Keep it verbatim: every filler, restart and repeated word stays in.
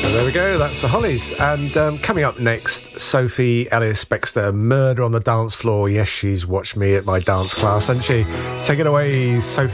There we go, that's the Hollies. And um, coming up next, Sophie Ellis-Bextor, Murder on the Dance Floor. Yes, she's watched me at my dance class, hasn't she? Take it away, Sophie.